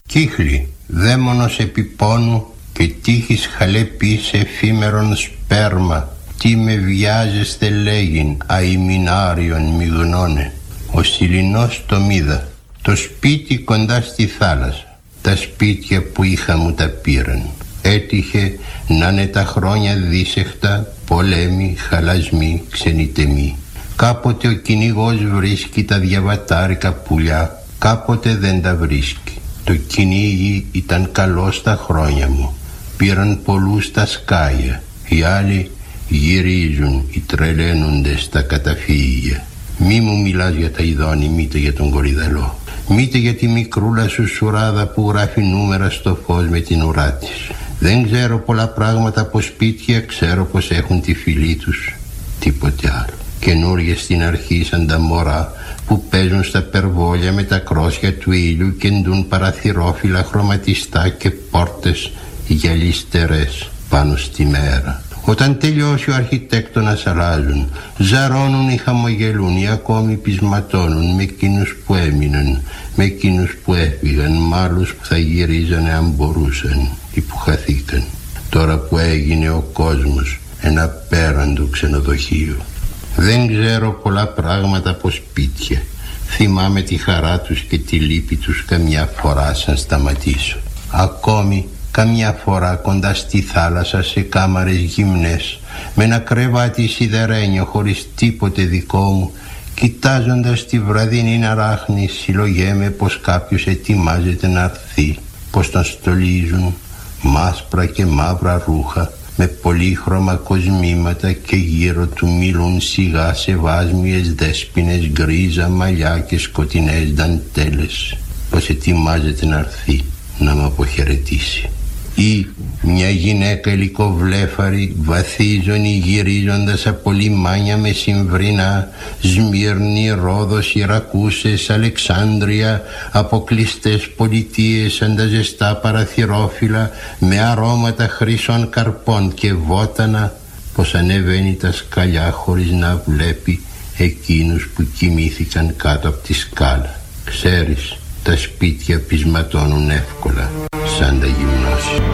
Κύχλη, δαίμονος επιπόνου και τύχης χαλεπή σε εφήμερον σπέρμα. Τι με βιάζεστε λέγειν, αημινάριον μη Ο Σιλινός το μίδα, το σπίτι κοντά στη θάλασσα. Τα σπίτια που είχα μου τα πήραν. Έτυχε να είναι τα χρόνια δίσεχτα, πολέμοι, χαλασμοί, ξενιτεμοί. Κάποτε ο κυνηγός βρίσκει τα διαβατάρικα πουλιά, κάποτε δεν τα βρίσκει. Το κυνήγι ήταν καλό στα χρόνια μου. Πήραν πολλούς τα σκάια. Οι άλλοι γυρίζουν, οι τρελαίνονται στα καταφύγια. Μη μου μιλάς για τα ειδώνη, μήτε για τον κορυδαλό. Μήτε για τη μικρούλα σου σουράδα που γράφει νούμερα στο φως με την ουρά της. Δεν ξέρω πολλά πράγματα από σπίτια, ξέρω πως έχουν τη φυλή τους. Τίποτε άλλο. Καινούργια στην αρχή σαν τα μωρά που παίζουν στα περβόλια με τα κρόσια του ήλιου και ντουν παραθυρόφυλλα χρωματιστά και πόρτες γυαλιστερές πάνω στη μέρα. Όταν τελειώσει ο αρχιτέκτονας αλλάζουν, ζαρώνουν ή χαμογελούν ή ακόμη πεισματώνουν με εκείνους που έμειναν, με εκείνους που έφυγαν, μ' άλλους που θα γυρίζανε αν μπορούσαν ή που χαθήκαν. Τώρα που έγινε ο κόσμος ένα πέραντο ξενοδοχείο. Δεν ξέρω πολλά πράγματα από σπίτια. Θυμάμαι τη χαρά τους και τη λύπη τους καμιά φορά σαν σταματήσω. Ακόμη καμιά φορά κοντά στη θάλασσα σε κάμαρες γυμνές, με ένα κρεβάτι σιδερένιο χωρίς τίποτε δικό μου, κοιτάζοντας τη βραδινή αράχνη, συλλογέμαι πως κάποιος ετοιμάζεται να έρθει, πως τον στολίζουν μάσπρα και μαύρα ρούχα με πολύχρωμα κοσμήματα και γύρω του μιλούν σιγά σε βάσμιες δέσποινες, γκρίζα μαλλιά και σκοτεινές δαντέλες, πως ετοιμάζεται να έρθει να με αποχαιρετήσει. Ή μια γυναίκα ελικοβλέφαρη, βαθίζονη γυρίζοντας από λιμάνια μεσημβρινά, Σμύρνη, Ρόδος, Ιρακούσες, Αλεξάνδρεια, αποκλειστές πολιτείες σαν τα ζεστά παραθυρόφυλλα με αρώματα χρυσών καρπών και βότανα, πως ανεβαίνει τα σκαλιά χωρίς να βλέπει εκείνους που κοιμήθηκαν κάτω από τη σκάλα. Ξέρεις, τα σπίτια πεισματώνουν εύκολα σαν τα γυμνώσια.